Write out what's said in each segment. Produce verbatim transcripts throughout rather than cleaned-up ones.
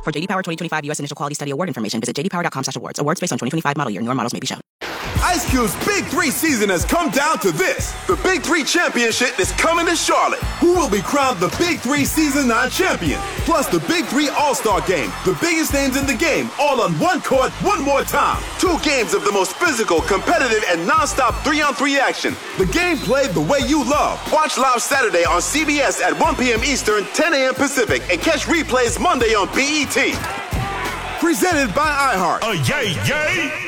For J D Power twenty twenty-five U S Initial Quality Study Award information, visit j d power dot com slash awards. Awards based on twenty twenty-five model year. Newer models may be shown. Ice Cube's Big Three season has come down to this. The Big Three Championship is coming to Charlotte. Who will be crowned the Big Three Season nine champion? Plus the Big Three All-Star Game. The biggest names in the game, all on one court, one more time. Two games of the most physical, competitive, and non-stop three-on-three action. The game played the way you love. Watch live Saturday on C B S at one p.m. Eastern, ten a.m. Pacific, and catch replays Monday on B E T. Presented by iHeart. Oh, yay, yay!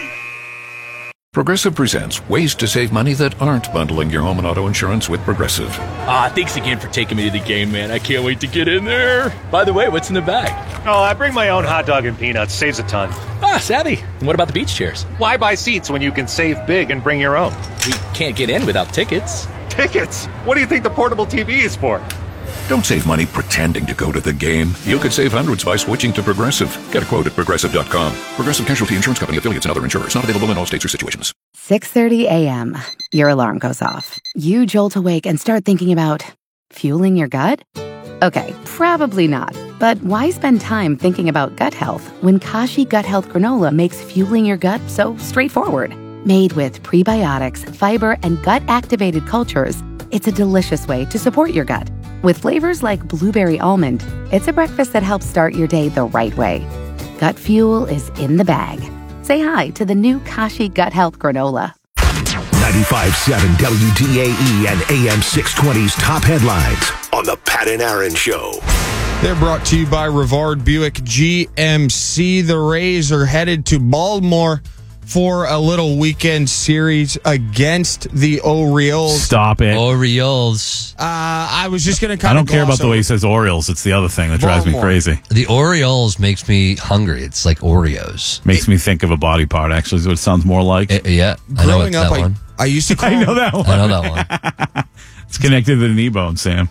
Progressive presents ways to save money that aren't bundling your home and auto insurance with Progressive. Ah, thanks again for taking me to the game, man. I can't wait to get in there. By the way, what's in the bag? Oh, I bring my own hot dog and peanuts. Saves a ton. Ah, savvy. And what about the beach chairs? Why buy seats when you can save big and bring your own? We can't get in without tickets. Tickets? What do you think the portable T V is for? Don't save money pretending to go to the game. You could save hundreds by switching to Progressive. Get a quote at progressive dot com. Progressive Casualty Insurance Company, affiliates, and other insurers. Not available in all states or situations. six thirty a.m. Your alarm goes off. You jolt awake and start thinking about fueling your gut? Okay, probably not. But why spend time thinking about gut health when Kashi Gut Health Granola makes fueling your gut so straightforward? Made with prebiotics, fiber, and gut-activated cultures, it's a delicious way to support your gut. With flavors like blueberry almond, it's a breakfast that helps start your day the right way. Gut fuel is in the bag. Say hi to the new Kashi Gut Health Granola. ninety-five point seven W D A E and A M six twenty's top headlines on the Pat and Aaron Show. They're brought to you by Rivard Buick G M C. The Rays are headed to Baltimore for a little weekend series against the Orioles. Stop it. Orioles. Uh, I was just going to kind I of don't care about the way he says Orioles. It's the other thing that drives Baltimore. me crazy. The Orioles makes me hungry. It's like Oreos. Makes it, me think of a body part, actually, is what it sounds more like. It, yeah, I know Growing it, up, that I, one. I used to call I know that one. I know that one. It's connected to the knee bone, Sam.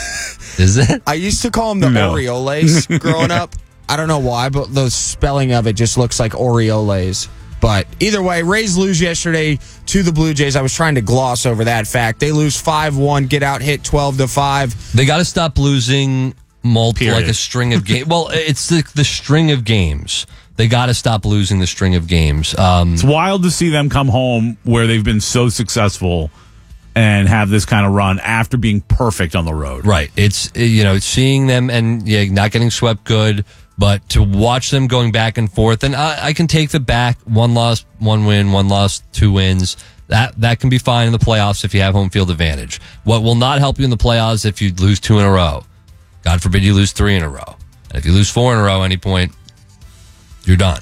Is it? I used to call them the No. Orioles growing up. I don't know why, but the spelling of it just looks like Orioles. But either way, Rays lose yesterday to the Blue Jays. I was trying to gloss over that fact. They lose five one, get out hit twelve to five. They got to stop losing multiple, Period. like a string of games. Well, it's the, the string of games. They got to stop losing the string of games. Um, It's wild to see them come home where they've been so successful and have this kind of run after being perfect on the road. Right. It's, you know, seeing them and yeah, not getting swept good. But to watch them going back and forth, and I, I can take the back, one loss, one win, one loss, two wins. That that can be fine in the playoffs if you have home field advantage. What will not help you in the playoffs if you lose two in a row. God forbid you lose three in a row. And if you lose four in a row at any point, you're done.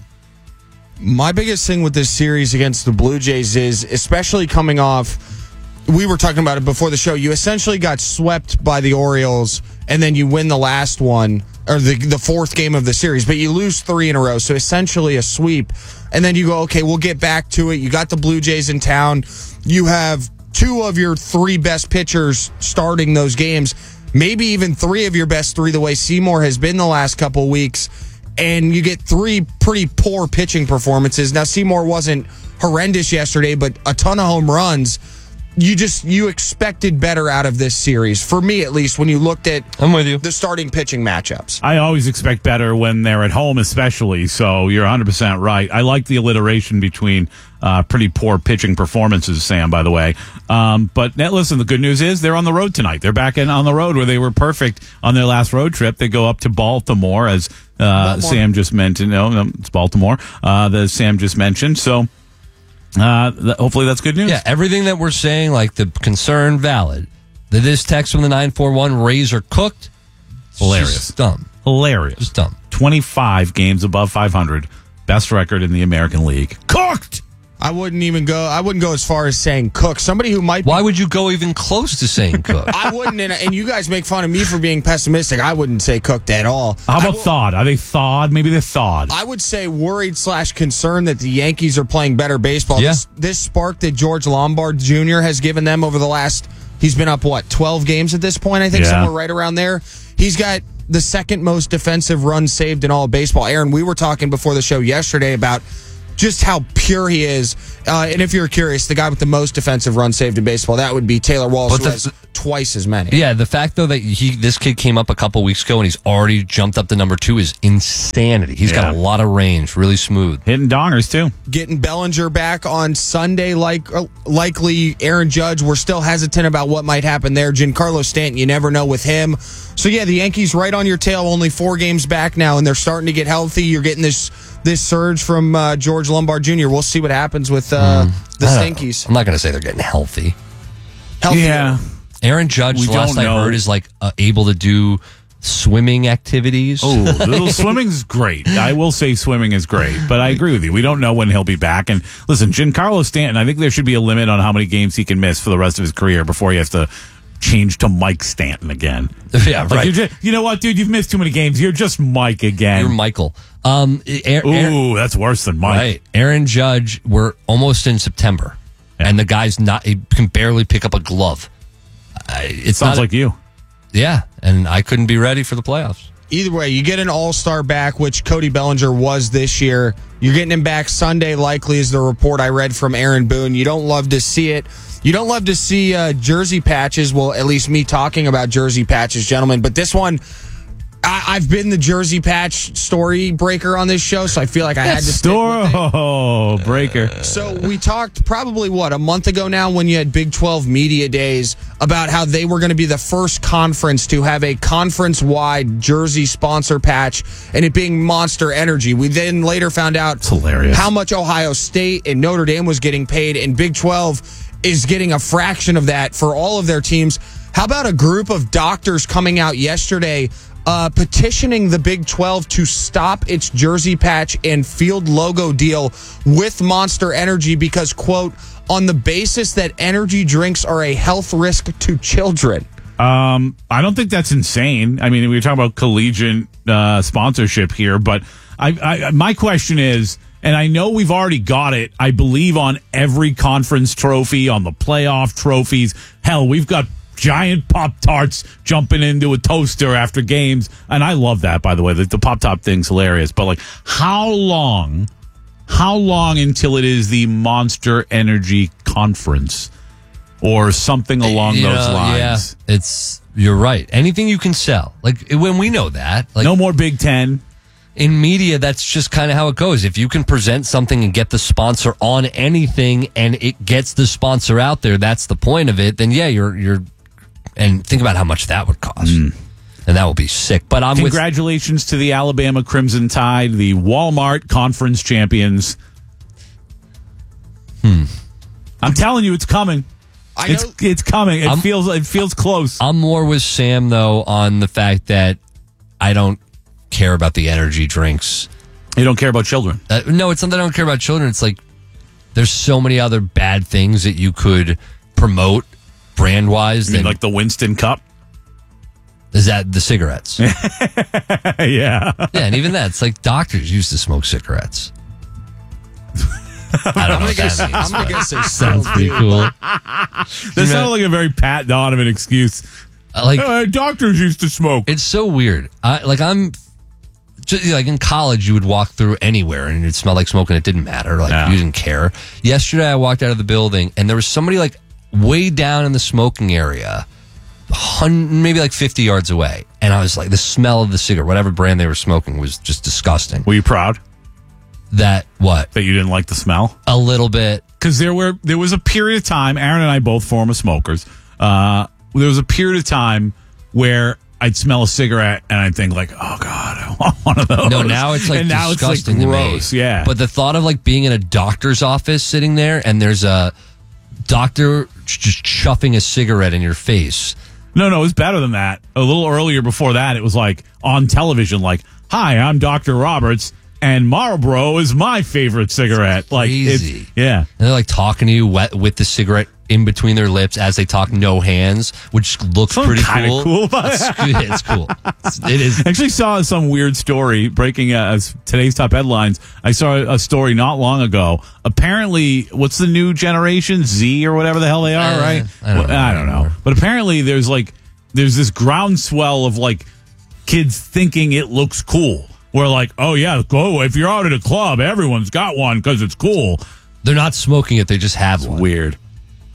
My biggest thing with this series against the Blue Jays is, especially coming off, we were talking about it before the show, you essentially got swept by the Orioles, and then you win the last one, or the the fourth game of the series, but you lose three in a row, so essentially a sweep. And then you go, okay, we'll get back to it. You got the Blue Jays in town. You have two of your three best pitchers starting those games, maybe even three of your best three, the way Seymour has been the last couple weeks, and you get three pretty poor pitching performances. Now, Seymour wasn't horrendous yesterday, but a ton of home runs. You just, you expected better out of this series, for me at least, when you looked at I'm with you. the starting pitching matchups. I always expect better when they're at home, especially, so you're one hundred percent right. I like the alliteration between uh, pretty poor pitching performances, Sam, by the way. Um, but now, listen, the good news is they're on the road tonight. They're back in, on the road where they were perfect on their last road trip. They go up to Baltimore, as uh, Sam just mentioned. No, no, it's Baltimore, uh, that Sam just mentioned. So, Uh, th- hopefully that's good news. Yeah, everything that we're saying, like the concern, valid. The, this text from the nine four one, Rays are cooked. Hilarious. Just dumb. Hilarious. Just dumb. twenty-five games above five hundred. Best record in the American League. Cooked! I wouldn't even go, I wouldn't go as far as saying cook. Somebody who might be, Why would you go even close to saying cook? I wouldn't, and, and you guys make fun of me for being pessimistic. I wouldn't say cooked at all. How about I w- thawed? Are they thawed? Maybe they're thawed. I would say worried slash concerned that the Yankees are playing better baseball. Yeah. This, this spark that George Lombard Junior has given them over the last, he's been up, what, twelve games at this point, I think, Yeah. somewhere right around there. He's got the second most defensive runs saved in all of baseball. Aaron, we were talking before the show yesterday about just how pure he is. Uh, and if you're curious, the guy with the most defensive runs saved in baseball, that would be Taylor Walsh, But who the- has twice as many. Yeah, the fact though that he this kid came up a couple weeks ago and he's already jumped up to number two is insanity. He's Yeah. got a lot of range, really smooth. Hitting dongers, too. Getting Bellinger back on Sunday, like uh, likely Aaron Judge. We're still hesitant about what might happen there. Giancarlo Stanton, you never know with him. So yeah, the Yankees right on your tail, only four games back now, and they're starting to get healthy. You're getting this this surge from uh, George Lombard Junior We'll see what happens with uh, Mm. the I don't- Stankies. I'm not going to say they're getting healthy. Healthy. Yeah. Aaron Judge, We the last don't I know. heard, is like uh, able to do swimming activities. Oh, little swimming's great. I will say swimming is great, but I agree with you. We don't know when he'll be back. And listen, Giancarlo Stanton, I think there should be a limit on how many games he can miss for the rest of his career before he has to change to Mike Stanton again. Yeah, Like right. you're just, you know what, dude? You've missed too many games. You're just Mike again. You're Michael. Um, Aaron, Ooh, that's worse than Mike. Right. Aaron Judge, we're almost in September, and the guy's not, he can barely pick up a glove. I It Sounds like you. Yeah, and I couldn't be ready for the playoffs. Either way, you get an all-star back, which Cody Bellinger was this year. You're getting him back Sunday, likely, is the report I read from Aaron Boone. You don't love to see it. You don't love to see uh, jersey patches. Well, at least me talking about jersey patches, gentlemen. But this one, I, I've been the jersey patch story breaker on this show, so I feel like I had to stick with it. Oh, breaker. So we talked probably, what, a month ago now when you had Big twelve Media Days about how they were going to be the first conference to have a conference-wide jersey sponsor patch and it being Monster Energy. We then later found out It's hilarious. how much Ohio State and Notre Dame was getting paid, and Big twelve is getting a fraction of that for all of their teams. How about a group of doctors coming out yesterday Uh, petitioning the Big twelve to stop its jersey patch and field logo deal with Monster Energy because, quote, on the basis that energy drinks are a health risk to children. Um, I don't think that's insane. I mean, we were talking about collegiate uh, sponsorship here, but I, I, my question is, and I know we've already got it, I believe, on every conference trophy, on the playoff trophies. Hell, we've got giant Pop-Tarts jumping into a toaster after games. And I love that, by the way. The, the Pop-Tart thing's hilarious. But, like, how long, how long until it is the Monster Energy Conference or something along You those know, lines? Yeah, it's, you're right. Anything you can sell. Like, when we know that. Like, No more Big Ten. in media, that's just kind of how it goes. If you can present something and get the sponsor on anything and it gets the sponsor out there, that's the point of it, then yeah, you're, you're, and think about how much that would cost. Mm. And that will be sick. But I'm Congratulations with, to the Alabama Crimson Tide, the Walmart Conference champions. Hmm. I'm telling you, it's coming. I it's know- it's coming. It I'm- feels it feels close. I'm more with Sam, though, on the fact that I don't care about the energy drinks. You don't care about children. Uh, no, it's not that I don't care about children. It's like there's so many other bad things that you could promote brand wise. I mean, like the Winston Cup. Is that the cigarettes? yeah. Yeah, and even that, it's like doctors used to smoke cigarettes. I don't know what that means. I'm going to guess it Sounds pretty cool. That sounded like a very Pat Donovan excuse. Uh, Like Uh, doctors used to smoke. it's so weird. I like I'm just like in college, you would walk through anywhere and it smelled like smoke, and it didn't matter. Like Yeah. you didn't care. Yesterday, I walked out of the building and there was somebody like way down in the smoking area, hun- maybe like fifty yards away, and I was like, the smell of the cigarette, whatever brand they were smoking, was just disgusting. Were you proud That what? that you didn't like the smell? A little bit. Because there were there was a period of time. Aaron and I both former smokers. Uh, there was a period of time where I'd smell a cigarette and I'd think like, oh God, I want one of those. No, now it's like and now disgusting it's like to me. gross. Yeah, But the thought of like being in a doctor's office sitting there and there's a doctor just chuffing a cigarette in your face. no, no, it was better than that. A little earlier before that, it was like on television, like, hi, I'm Doctor Roberts, and Marlboro is my favorite cigarette. Like, crazy. it's, yeah. And they're like talking to you wet with the cigarette in between their lips as they talk, no hands, which looks Something pretty kinda cool. cool about it's, it's cool. It's, it is. I actually saw some weird story breaking uh, today's top headlines. I saw a story not long ago. Apparently, what's the new generation, Z or whatever the hell they are, Uh, right? I don't know I don't know. anymore. But apparently, there's like there's this groundswell of like kids thinking it looks cool. We're like, oh yeah, go if you're out at a club, everyone's got one because it's cool. They're not smoking it; they just have one. Weird.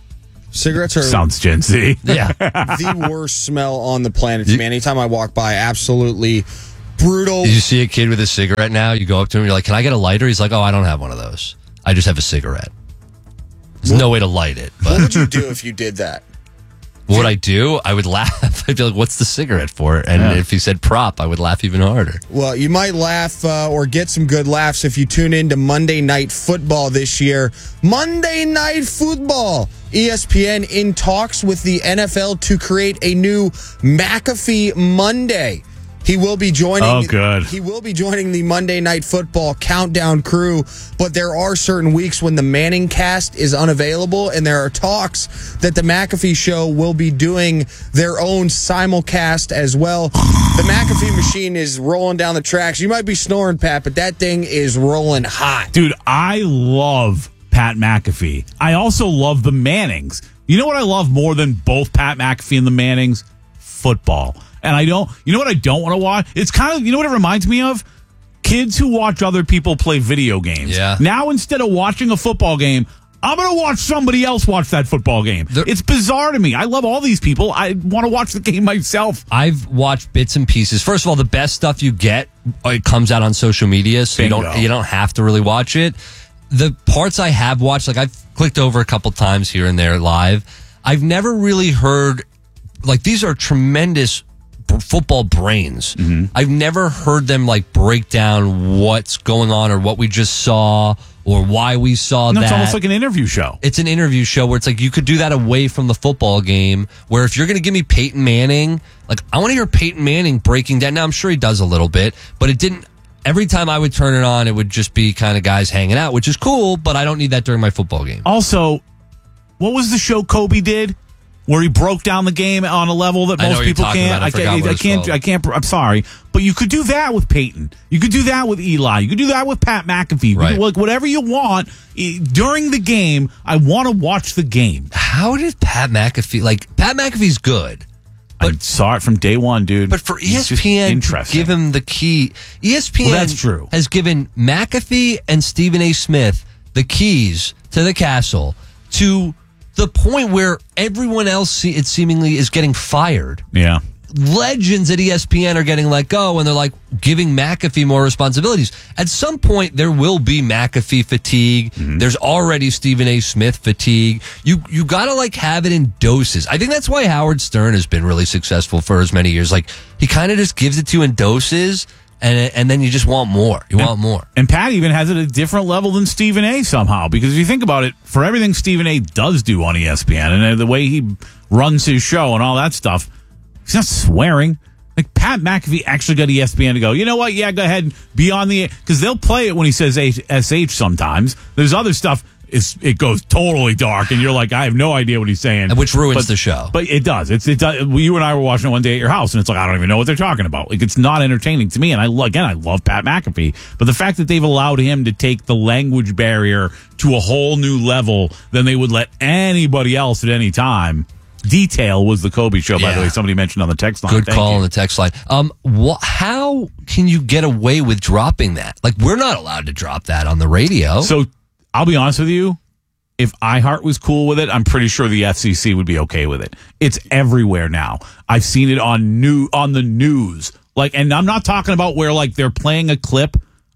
Cigarettes are Sounds Gen Z. Yeah. the worst smell on the planet to me. Anytime I walk by, absolutely brutal. Did you see a kid with a cigarette now? You go up to him, you're like, can I get a lighter? He's like, oh, I don't have one of those. I just have a cigarette. There's no way to light it. But what would you do if you did that? what would I do? I would laugh. I'd be like, what's the cigarette for? And Yeah. if he said prop, I would laugh even harder. Well, you might laugh uh, or get some good laughs if you tune in to Monday Night Football this year. Monday Night Football. E S P N in talks with the N F L to create a new McAfee Monday. He will be joining. Oh, good. He will be joining the Monday Night Football countdown crew, but there are certain weeks when the Manning cast is unavailable, and there are talks that the McAfee show will be doing their own simulcast as well. The McAfee machine is rolling down the tracks. You might be snoring, Pat, but that thing is rolling hot. Dude, I love Pat McAfee. I also love the Mannings. You know what I love more than both Pat McAfee and the Mannings? Football. And I don't, you know what I don't want to watch? It's kind of, you know what it reminds me of? Kids who watch other people play video games. Yeah. Now, instead of watching a football game, I'm going to watch somebody else watch that football game. There- it's bizarre to me. I love all these people. I want to watch the game myself. I've watched bits and pieces. First of all, the best stuff you get, it comes out on social media, so you Bingo. don't you don't have to really watch it. The parts I have watched, like I've clicked over a couple times here and there live, I've never really heard, like these are tremendous b- football brains. Mm-hmm. I've never heard them like break down what's going on or what we just saw or why we saw No, that. it's almost like an interview show. It's an interview show where it's like you could do that away from the football game, where if you're going to give me Peyton Manning, like I want to hear Peyton Manning breaking down. Now, I'm sure he does a little bit, but it didn't. Every time I would turn it on, it would just be kind of guys hanging out, which is cool, but I don't need that during my football game. Also, what was the show Kobe did? Where he broke down the game on a level that I know most what you're people talking can't. about. I I, forgot can't. what I it's can't. called. I can't. I'm sorry, but you could do that with Peyton. You could do that with Eli. You could do that with Pat McAfee. You Right. could, like whatever you want eh, during the game. I want to watch the game. How did Pat McAfee, like, Pat McAfee's good, I saw it from day one, dude. but for E He's S just P N to interesting. give him the key, E S P N Well, that's true. has given McAfee and Stephen A. Smith the keys to the castle to the point where everyone else, se- it seemingly, is getting fired. Yeah. Legends at E S P N are getting let go, and they're like giving McAfee more responsibilities. At some point, there will be McAfee fatigue. Mm-hmm. There's already Stephen A. Smith fatigue. You you gotta like have it in doses. I think that's why Howard Stern has been really successful for as many years. Like he kind of just gives it to you in doses, and and then you just want more. You want more. And Pat even has it at a different level than Stephen A. somehow. Because if you think about it, for everything Stephen A. does do on E S P N and the way he runs his show and all that stuff, he's not swearing. Like Pat McAfee actually got E S P N to go, you know what? Yeah, go ahead and be on the, because they'll play it when he says S H sometimes. There's other stuff. It's, it goes totally dark, and you're like, I have no idea what he's saying, Which ruins but, the show. But it does. It's it does. You and I were watching it one day at your house, and it's like I don't even know what they're talking about. Like it's not entertaining to me. And I lo- again, I love Pat McAfee, but the fact that they've allowed him to take the language barrier to a whole new level than they would let anybody else at any time. Detail was the Kobe show, by Yeah. the way. Somebody mentioned on the text line. Good Thank call you. on the text line. Um, wh- how can you get away with dropping that? Like we're not allowed to drop that on the radio. So I'll be honest with you. If iHeart was cool with it, I'm pretty sure the F C C would be okay with it. It's everywhere now. I've seen it on new on the news. Like, and I'm not talking about where like they're playing a clip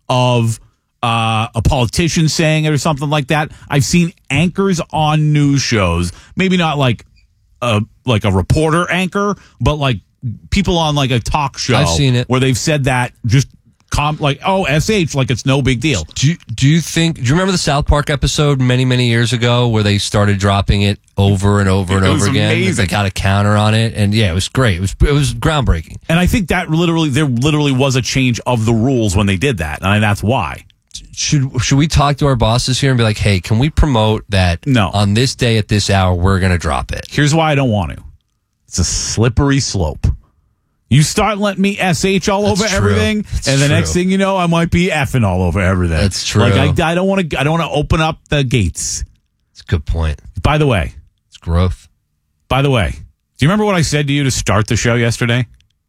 of uh, a politician saying it or something like that. I've seen anchors on news shows, maybe not like a like a reporter anchor, but like people on like a talk show. I've seen it. Where they've said that just com- like, oh, S H, like it's no big deal. Do you, do you think? Do you remember the South Park episode many many years ago where they started dropping it over and over and It over was again? amazing. They got a counter on it, and yeah, it was great. It was it was groundbreaking. And I think that literally, there literally was a change of the rules when they did that. And that's why. Should should we talk to our bosses here and be like, hey, can we promote that? No. On this day at this hour, we're going to drop it. Here's why I don't want to. It's a slippery slope. You start letting me S H all That's over true. everything, That's and the true. next thing you know, I might be effing all over everything. That's true. Like I, I don't want to. I don't want to open up the gates. It's a good point. By the way, It's growth. by the way, do you remember what I said to you to start the show yesterday?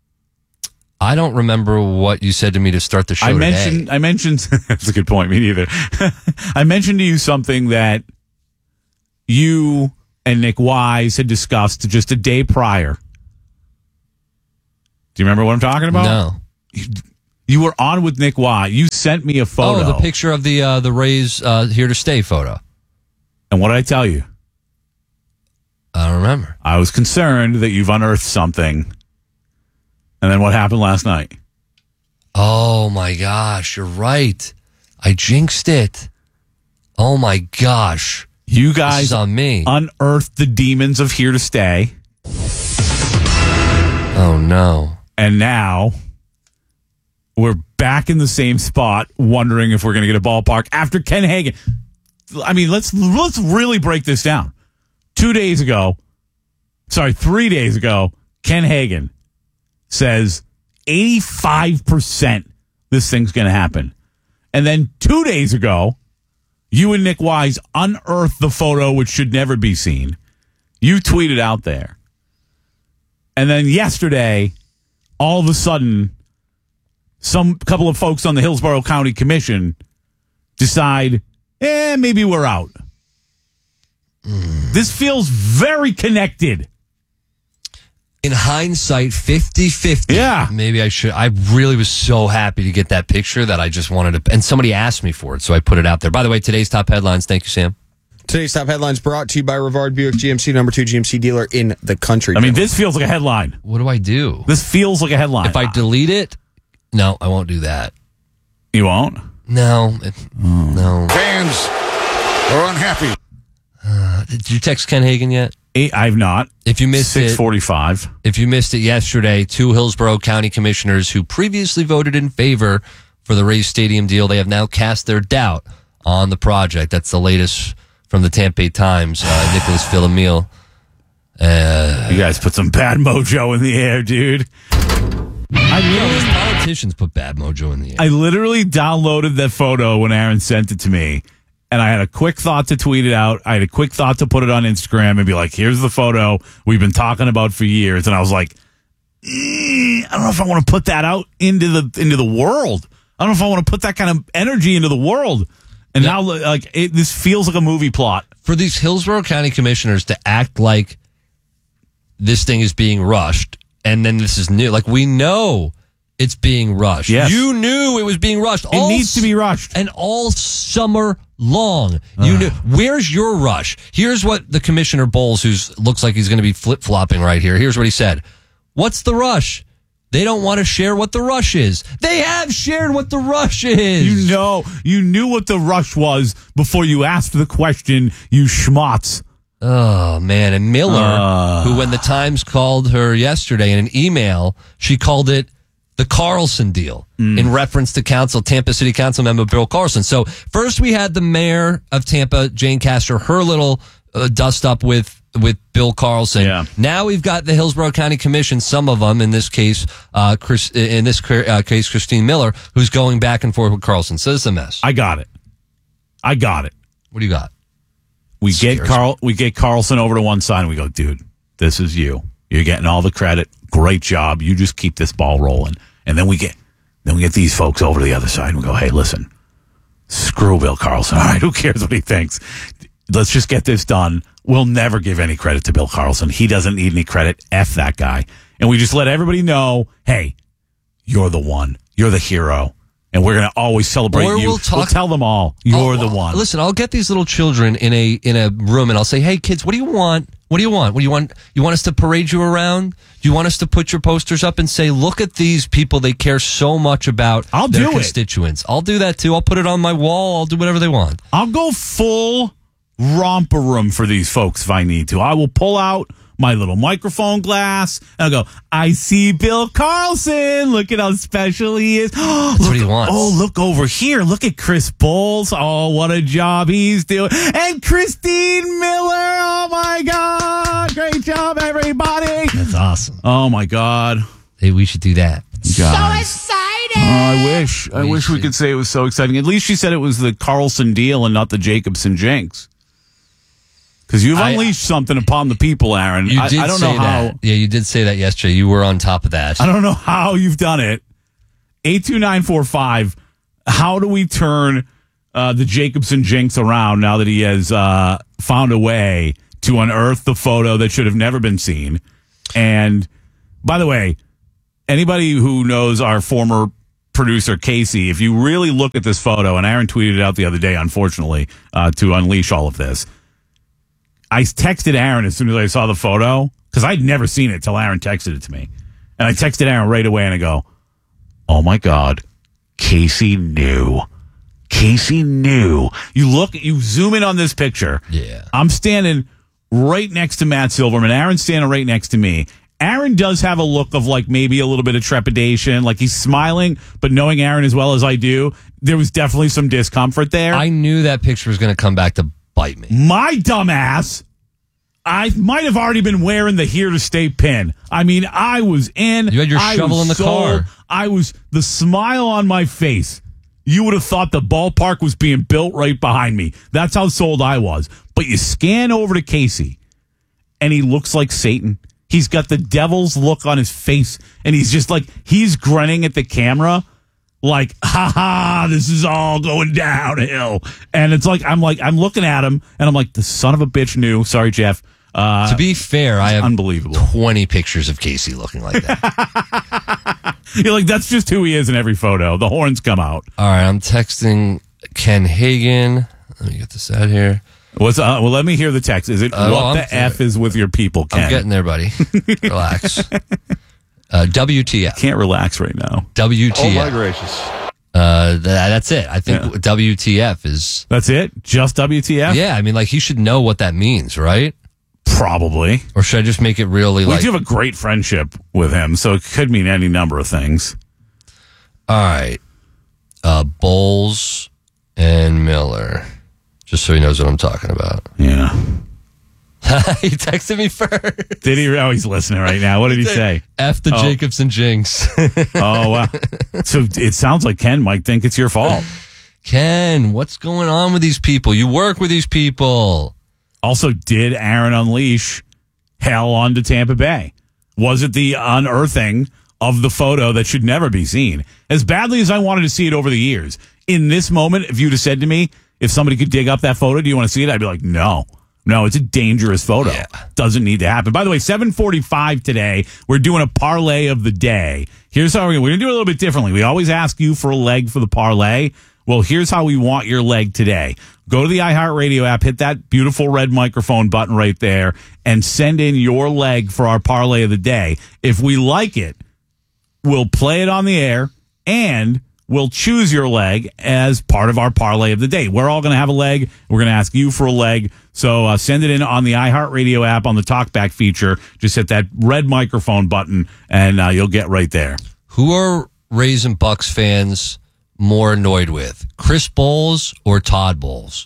I don't remember what you said to me to start the show I today. mentioned. I mentioned. That's a good point. Me neither. I mentioned to you something that you and Nick Wise had discussed just a day prior. Do you remember what I'm talking about? No. You, you were on with Nick Wise. You sent me a photo. Oh, the picture of the uh, the Rays uh, here to stay photo. And what did I tell you? I don't remember. I was concerned that you've unearthed something. And then what happened last night? Oh, my gosh. You're right. I jinxed it. Oh, my gosh. You guys this is on me. unearthed the demons of Here to Stay. Oh, no. And now we're back in the same spot, wondering if we're going to get a ballpark after Ken Hagen. I mean, let's let's really break this down. Two days ago, sorry, three days ago, Ken Hagen says eighty-five percent this thing's going to happen. And then two days ago, you and Nick Wise unearthed the photo, which should never be seen. You tweeted out there. And then yesterday, all of a sudden, some couple of folks on the Hillsborough County Commission decide, eh, maybe we're out. Mm. This feels very connected. In hindsight, fifty-fifty. Yeah. Maybe I should. I really was so happy to get that picture that I just wanted to. And somebody asked me for it, so I put it out there. By the way, today's top headlines. Thank you, Sam. Today's top headlines brought to you by Rivard Buick G M C, number two G M C dealer in the country. I mean, this feels like a headline. What do I do? This feels like a headline. If I delete it, no, I won't do that. You won't? No. It, oh. No. Fans are unhappy. Uh, did you text Ken Hagen yet? Eight, I've not. If you missed six forty-five. it, if you missed it yesterday, two Hillsborough County commissioners who previously voted in favor for the Rays Stadium deal, they have now cast their doubt on the project. That's the latest from the Tampa Bay Times. Uh, Nicholas Philomele. Uh, you guys put some bad mojo in the air, dude. I mean, politicians put bad mojo in the air. I literally downloaded that photo when Aaron sent it to me. And I had a quick thought to tweet it out. I had a quick thought to put it on Instagram and be like, here's the photo we've been talking about for years. And I was like, eh, I don't know if I want to put that out into the into the world. I don't know if I want to put that kind of energy into the world. And now, like, it, this feels like a movie plot. For these Hillsborough County commissioners to act like this thing is being rushed, and then this is new. Like, we know it's being rushed. Yes. You knew it was being rushed. It all needs to be rushed. And all summer long. You knew. Where's your rush? Here's what the Commissioner Bowles, who looks like he's going to be flip-flopping right here, here's what he said. What's the rush? They don't want to share what the rush is. They have shared what the rush is. You know, you knew what the rush was before you asked the question, you schmutz. Oh, man. And Miller, uh. who when the Times called her yesterday in an email, she called it the Carlson deal mm. in reference to council, Tampa City Council member Bill Carlson. So first we had the mayor of Tampa, Jane Castor, her little uh, dust up with with Bill Carlson. Yeah. Now we've got the Hillsborough County Commission, some of them, in this case, uh, Chris, in this uh, case, Christine Miller, who's going back and forth with Carlson. So it's a mess. I got it. I got it. What do you got? We get Carl. We get Carlson over to one side, and we go, dude, this is you. You're getting all the credit. Great job. You just keep this ball rolling. And then we get, then we get these folks over to the other side, and we go, hey, listen, screw Bill Carlson. All right, who cares what he thinks? Let's just get this done. We'll never give any credit to Bill Carlson. He doesn't need any credit. F that guy. And we just let everybody know, hey, you're the one. You're the hero. And we're going to always celebrate or you. We'll, talk, we'll tell them all, you're I'll, the one. Listen, I'll get these little children in a in a room and I'll say, hey, kids, what do you want? What do you want? What do you want? You want us to parade you around? Do you want us to put your posters up and say, look at these people they care so much about I'll their do constituents? It. I'll do that too. I'll put it on my wall. I'll do whatever they want. I'll go full romper room for these folks if I need to. I will pull out my little microphone glass and I'll go, I see Bill Carlson. Look at how special he is. That's look, what he wants. Oh, look over here. Look at Chris Bowles. Oh, what a job he's doing. And Christine Miller. Oh, my God. Great job, everybody. That's awesome. Oh, my God. Hey, we should do that. Guys. So excited. Oh, I wish. I we wish should. we could say it was so exciting. At least she said it was the Carlson deal and not the Jacobson jinx. Because you've unleashed I, something upon the people, Aaron. You I, did I don't say know how. that. Yeah, you did say that yesterday. You were on top of that. I don't know how you've done it. eight two nine four five. How do we turn uh, the Jacobson jinx around now that he has uh, found a way to unearth the photo that should have never been seen. And by the way, anybody who knows our former producer, Casey, if you really look at this photo, and Aaron tweeted it out the other day, unfortunately, uh, to unleash all of this. I texted Aaron as soon as I saw the photo, because I'd never seen it till Aaron texted it to me. And I texted Aaron right away and I go, oh my God, Casey knew. Casey knew. You look, you zoom in on this picture. Yeah. I'm standing right next to Matt Silverman. Aaron's standing right next to me. Aaron does have a look of like maybe a little bit of trepidation, like he's smiling, but knowing Aaron as well as I do, there was definitely some discomfort there. I knew that picture was going to come back to bite me. My dumbass, I might have already been wearing the Here to Stay pin. I mean, I was in. You had your I shovel was in the sold. car. I was, the smile on my face. You would have thought the ballpark was being built right behind me. That's how sold I was. But you scan over to Casey, and he looks like Satan. He's got the devil's look on his face, and he's just like, he's grinning at the camera like, ha ha, this is all going downhill. And it's like, I'm like, I'm looking at him, and I'm like, the son of a bitch knew. Sorry, Jeff. Uh, to be fair, I have unbelievable. twenty pictures of Casey looking like that. You're like, that's just who he is in every photo. The horns come out. All right, I'm texting Ken Hagen. Let me get this out here. What's uh, well? Let me hear the text. Is it Uh, what well, the I'm- f is with your people, Ken? I'm getting there, buddy. Relax. Uh, W T F. Can't relax right now. W T F. Oh, my gracious. Uh, th- that's it. I think Yeah. W T F is. That's it. Just W T F. Yeah, I mean, like he should know what that means, right? Probably. Or should I just make it really We like? do have a great friendship with him, so it could mean any number of things. All right, uh, Bowles and Miller. Just so he knows what I'm talking about. Yeah. He texted me first. Did he? Oh, he's listening right now. What did he say? F the Oh. Jacobson jinx. Oh, wow. So it sounds like Ken might think it's your fault. Ken, what's going on with these people? You work with these people. Also, did Aaron unleash hell onto Tampa Bay? Was it the unearthing of the photo that should never be seen? As badly as I wanted to see it over the years, in this moment, if you'd have said to me, if somebody could dig up that photo, do you want to see it? I'd be like, no. No, it's a dangerous photo. Yeah. Doesn't need to happen. By the way, seven forty-five today, we're doing a parlay of the day. Here's how we're going to do it a little bit differently. We always ask you for a leg for the parlay. Well, here's how we want your leg today. Go to the iHeartRadio app, hit that beautiful red microphone button right there, and send in your leg for our parlay of the day. If we like it, we'll play it on the air, and we'll choose your leg as part of our parlay of the day. We're all going to have a leg. We're going to ask you for a leg. So uh, send it in on the iHeartRadio app on the talkback feature. Just hit that red microphone button, and uh, you'll get right there. Who are Rays and Bucks fans more annoyed with, Chris Bowles or Todd Bowles?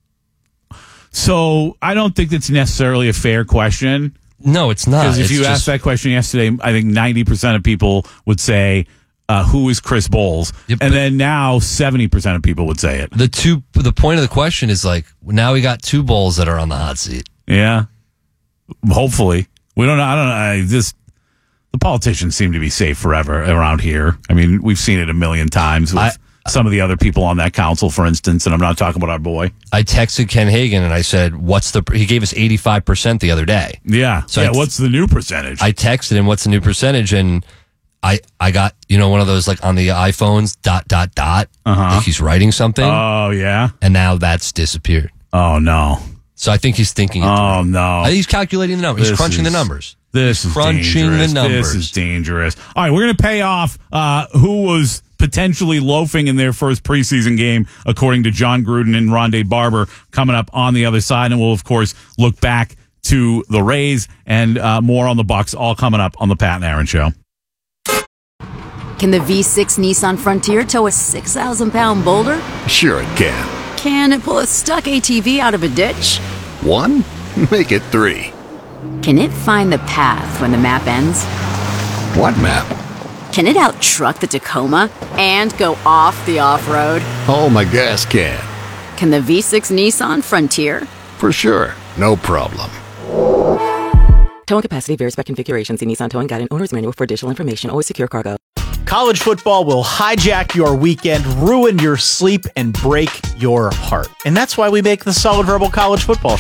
So I don't think that's necessarily a fair question. No, it's not. Because if It's you just- asked that question yesterday, I think ninety percent of people would say, uh, who is Chris Bowles? Yep, and but- then now seventy percent of people would say it. the two, the point of the question is like, now we got two Bowles that are on the hot seat. Yeah. Hopefully. We don't know. I don't know. I just, the politicians seem to be safe forever around here. I mean, we've seen it a million times with I- some of the other people on that council, for instance, and I'm not talking about our boy. I texted Ken Hagen and I said, what's the, he gave us eighty-five percent the other day. Yeah. So yeah. I- What's the new percentage? I texted him, what's the new percentage? And I, I got, you know, one of those like on the iPhones, dot, dot, dot. Uh-huh. Like he's writing something. oh, yeah. and now that's disappeared. Oh, no. So I think he's thinking. it Oh, through. no. I think he's calculating the numbers. He's This crunching is- the numbers. This is crunching dangerous. the numbers. This is dangerous. All right, we're going to pay off uh, who was potentially loafing in their first preseason game, according to John Gruden and Rondé Barber, coming up on the other side. And we'll, of course, look back to the Rays and uh, more on the Bucks, all coming up on the Pat and Aaron Show. Can the V six Nissan Frontier tow a six thousand pound boulder? Sure it can. Can it pull a stuck A T V out of a ditch? One? Make it three. Can it find the path when the map ends? What map? Can it out-truck the Tacoma and go off the off-road? Oh, my gas can. Can the V six Nissan Frontier? For sure. No problem. Towing capacity varies by configuration. See Nissan Towing Guide and Owner's Manual for additional information. Always secure cargo. College football will hijack your weekend, ruin your sleep, and break your heart. And that's why we make the Solid Verbal College Football Show.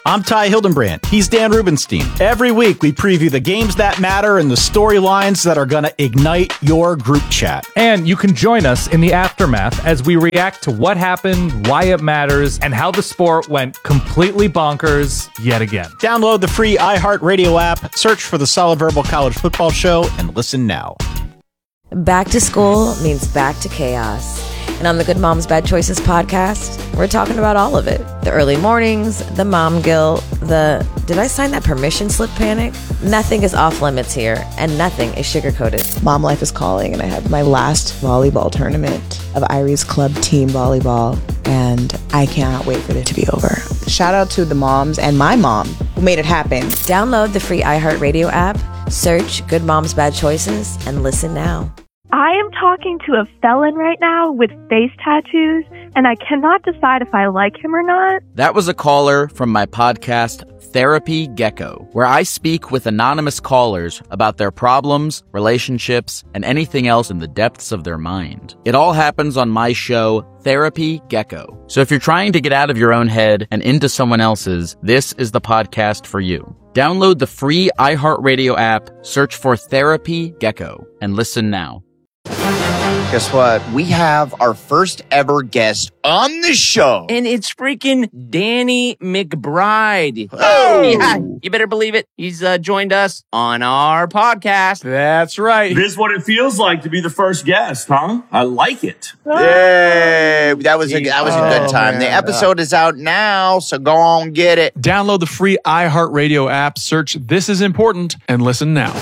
I'm Ty Hildenbrand. He's Dan Rubenstein. Every week, we preview the games that matter and the storylines that are going to ignite your group chat. And you can join us in the aftermath as we react to what happened, why it matters, and how the sport went completely bonkers yet again. Download the free iHeartRadio app, search for the Solid Verbal College Football Show, and listen now. Back to school means back to chaos. And on the Good Moms Bad Choices podcast, we're talking about all of it. The early mornings, the mom guilt, the did I sign that permission slip panic? Nothing is off limits here, and nothing is sugar-coated. Mom life is calling, and I have my last volleyball tournament of Irie's Club team volleyball, and I cannot wait for it to be over. Shout out to the moms and my mom who made it happen. Download the free iHeartRadio app, search Good Moms Bad Choices, and listen now. I am talking to a felon right now with face tattoos, and I cannot decide if I like him or not. That was a caller from my podcast, Therapy Gecko, where I speak with anonymous callers about their problems, relationships, and anything else in the depths of their mind. It all happens on my show, Therapy Gecko. So if you're trying to get out of your own head and into someone else's, this is the podcast for you. Download the free iHeartRadio app, search for Therapy Gecko, and listen now. Guess what? We have our first ever guest on the show. And it's freaking Danny McBride. Oh! Yeah, you better believe it. He's uh, joined us on our podcast. That's right. This is what it feels like to be the first guest, huh? I like it. Yay! That was a, that was a good time. Oh, the man. episode is out now, so go on, get it. Download the free iHeartRadio app, search This Is Important, and listen now.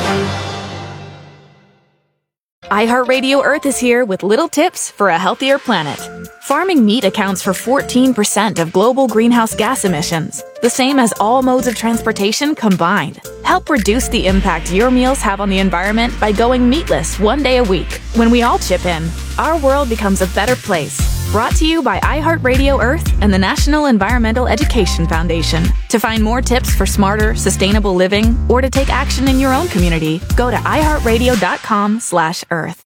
iHeartRadio Earth is here with little tips for a healthier planet. Farming meat accounts for fourteen percent of global greenhouse gas emissions, the same as all modes of transportation combined. Help reduce the impact your meals have on the environment by going meatless one day a week. When we all chip in, our world becomes a better place. Brought to you by iHeartRadio Earth and the National Environmental Education Foundation. To find more tips for smarter, sustainable living, or to take action in your own community, go to iHeartRadio.com slash Earth.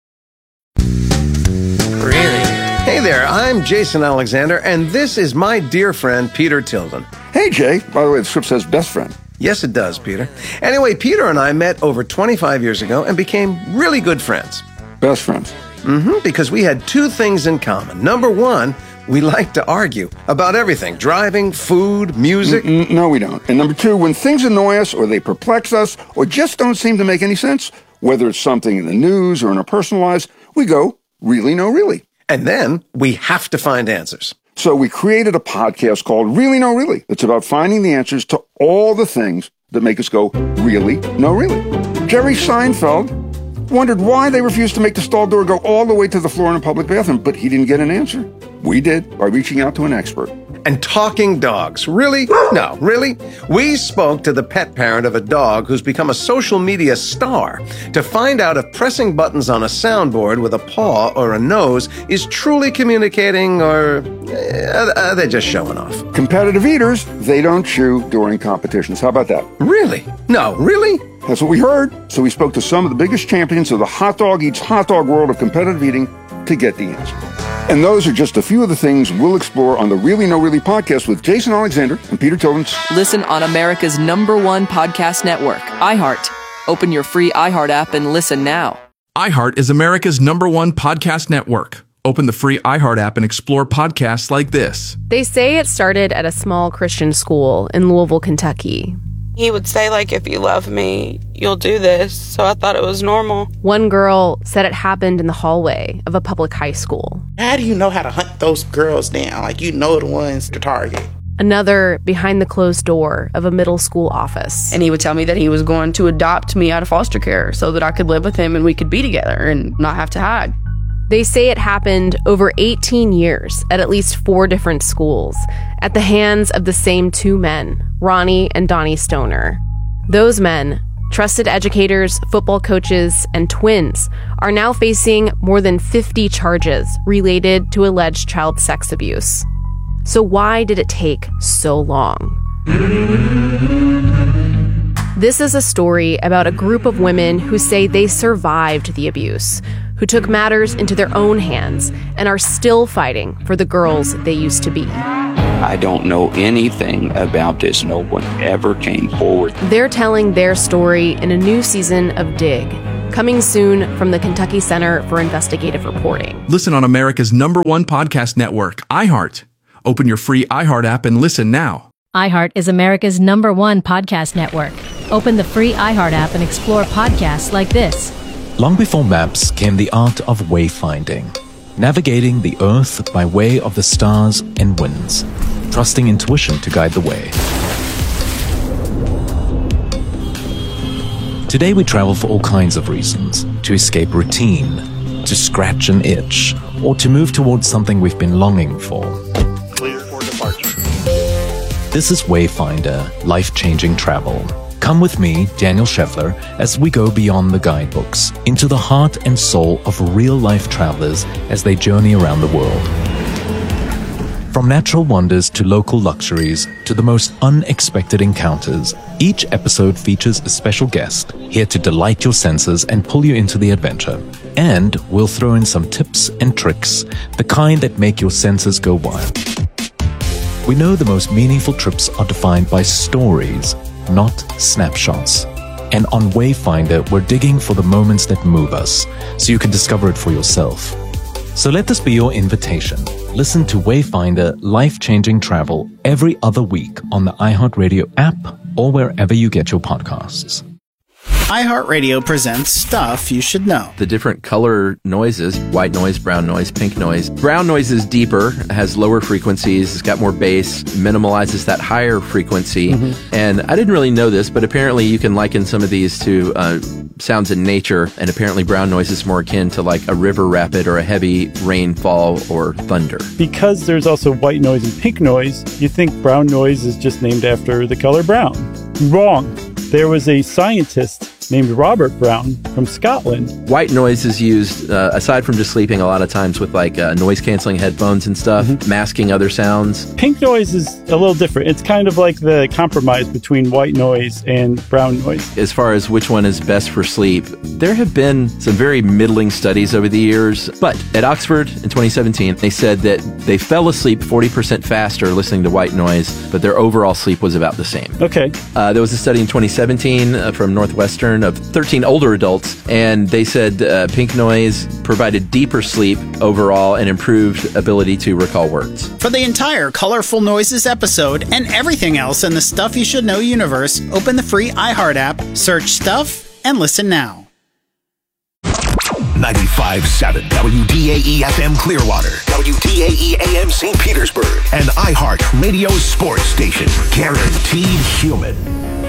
Really? Hey there, I'm Jason Alexander, and this is my dear friend, Peter Tilden. Hey, Jay. By the way, the script says best friend. Yes, it does, Peter. Anyway, Peter and I met over twenty-five years ago and became really good friends. Best friends. Mm-hmm, because we had two things in common. Number one, we like to argue about everything. Driving, food, music. Mm-mm, no, we don't. And number two, when things annoy us or they perplex us or just don't seem to make any sense, whether it's something in the news or in our personal lives, we go, really, no, really. And then we have to find answers. So we created a podcast called Really, No, Really. It's about finding the answers to all the things that make us go, really, no, really. Jerry Seinfeld wondered why they refused to make the stall door go all the way to the floor in a public bathroom, but he didn't get an answer. We did, by reaching out to an expert. And talking dogs. Really? No, really? We spoke to the pet parent of a dog who's become a social media star to find out if pressing buttons on a soundboard with a paw or a nose is truly communicating, or uh, are they just showing off? Competitive eaters, they don't chew during competitions. How about that? Really? No, really? That's what we heard. So we spoke to some of the biggest champions of the hot dog eats hot dog world of competitive eating to get the answer. And those are just a few of the things we'll explore on the Really No Really podcast with Jason Alexander and Peter Tilden. Listen on America's number one podcast network, iHeart. Open your free iHeart app and listen now. iHeart is America's number one podcast network. Open the free iHeart app and explore podcasts like this. They say it started at a small Christian school in Louisville, Kentucky. He would say, like, if you love me, you'll do this. So I thought it was normal. One girl said it happened in the hallway of a public high school. How do you know how to hunt those girls down? Like, you know the ones to target. Another behind the closed door of a middle school office. And he would tell me that he was going to adopt me out of foster care so that I could live with him and we could be together and not have to hide. They say it happened over eighteen years at at least four different schools at the hands of the same two men, Ronnie and Donnie Stoner. Those men, trusted educators, football coaches, and twins, are now facing more than fifty charges related to alleged child sex abuse. So why did it take so long? This is a story about a group of women who say they survived the abuse, who took matters into their own hands and are still fighting for the girls they used to be. I don't know anything about this. No one ever came forward. They're telling their story in a new season of Dig, coming soon from the Kentucky Center for Investigative Reporting. Listen on America's number one podcast network, iHeart. Open your free iHeart app and listen now. iHeart is America's number one podcast network. Open the free iHeart app and explore podcasts like this. Long before maps came the art of wayfinding, navigating the earth by way of the stars and winds, trusting intuition to guide the way. Today we travel for all kinds of reasons: to escape routine, to scratch an itch, or to move towards something we've been longing for. Clear for departure. This is Wayfinder, life-changing travel. Come with me, Daniel Scheffler, as we go beyond the guidebooks, into the heart and soul of real-life travelers as they journey around the world. From natural wonders to local luxuries to the most unexpected encounters, each episode features a special guest here to delight your senses and pull you into the adventure. And we'll throw in some tips and tricks, the kind that make your senses go wild. We know the most meaningful trips are defined by stories, not snapshots. And on Wayfinder, we're digging for the moments that move us, so you can discover it for yourself. So let this be your invitation. Listen to Wayfinder Life-Changing Travel every other week on the iHeartRadio app or wherever you get your podcasts. iHeartRadio presents Stuff You Should Know. The different color noises, white noise, brown noise, pink noise. Brown noise is deeper, has lower frequencies, it's got more bass, minimalizes that higher frequency. Mm-hmm. And I didn't really know this, but apparently you can liken some of these to uh, sounds in nature, and apparently brown noise is more akin to like a river rapid or a heavy rainfall or thunder. Because there's also white noise and pink noise, you think brown noise is just named after the color brown. Wrong. There was a scientist named Robert Brown from Scotland. White noise is used, uh, aside from just sleeping, a lot of times with like uh, noise-canceling headphones and stuff, mm-hmm. masking other sounds. Pink noise is a little different. It's kind of like the compromise between white noise and brown noise. As far as which one is best for sleep, there have been some very middling studies over the years, but at Oxford in twenty seventeen, they said that they fell asleep forty percent faster listening to white noise, but their overall sleep was about the same. Okay. Uh, there was a study in twenty seventeen uh, from Northwestern of thirteen older adults, and they said uh, pink noise provided deeper sleep overall and improved ability to recall words. For the entire Colorful Noises episode and everything else in the Stuff You Should Know universe, open the free iHeart app, search Stuff, and listen now. ninety-five point seven W D A E F M Clearwater, W D A E A M Saint Petersburg, and iHeart Radio Sports Station. Guaranteed human.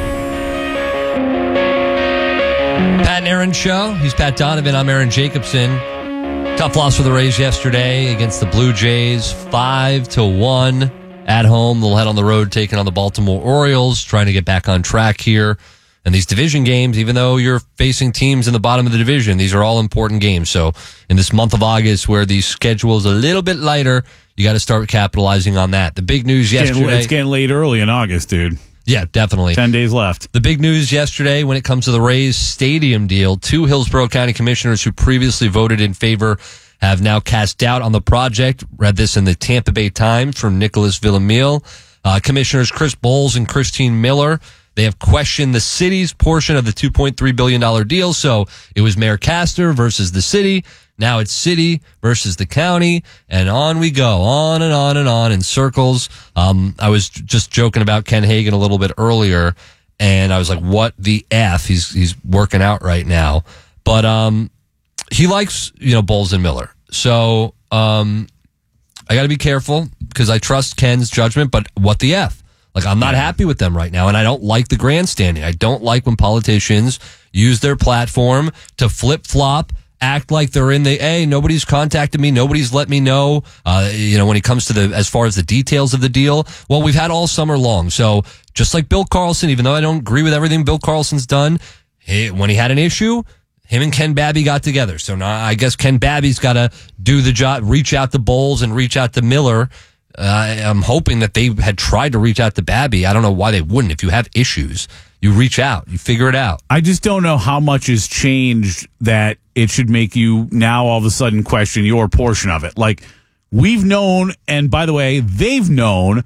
Pat and Aaron Show. He's Pat Donovan. I'm Aaron Jacobson. Tough loss for the Rays yesterday against the Blue Jays, five to one at home. They'll head on the road taking on the Baltimore Orioles, trying to get back on track here. And these division games, even though you're facing teams in the bottom of the division, these are all important games. So in this month of August, where the schedule is a little bit lighter, you got to start capitalizing on that. The big news it's yesterday. Getting, it's getting late early in August, dude. Yeah, definitely. Ten days left. The big news yesterday when it comes to the Rays stadium deal, two Hillsborough County commissioners who previously voted in favor have now cast doubt on the project. Read this in the Tampa Bay Times from Nicholas Villamil. Uh, Commissioners Chris Bowles and Christine Miller, they have questioned the city's portion of the two point three billion dollars deal. So it was Mayor Castor versus the city. Now it's city versus the county, and on we go, on and on and on in circles. Um, I was just joking about Ken Hagan a little bit earlier, and I was like, what the F? He's he's working out right now. But um, he likes, you know, Bowles and Miller. So um, I got to be careful because I trust Ken's judgment, but what the F? Like, I'm not happy with them right now, and I don't like the grandstanding. I don't like when politicians use their platform to flip-flop, act like they're in the, hey, nobody's contacted me, nobody's let me know, uh, you know, when it comes to the, as far as the details of the deal. Well, we've had all summer long. So just like Bill Carlson, even though I don't agree with everything Bill Carlson's done, he, when he had an issue, him and Ken Babby got together. So now I guess Ken Babby's got to do the job, reach out to Bowles and reach out to Miller. Uh, I'm hoping that they had tried to reach out to Babby. I don't know why they wouldn't. If you have issues, you reach out, you figure it out. I just don't know how much has changed that it should make you now all of a sudden question your portion of it. Like, we've known, and by the way, they've known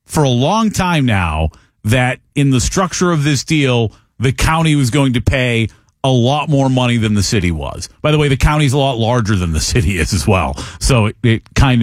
for a long time now that in the structure of this deal, the county was going to pay a lot more money than the city was. By the way, the county's a lot larger than the city is as well. So it, it kind of